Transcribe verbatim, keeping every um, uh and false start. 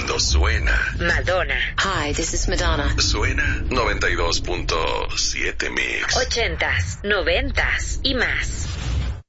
Cuando suena Madonna. Hi, this is Madonna. Suena noventa y dos punto siete Mix. Ochentas, noventas y más.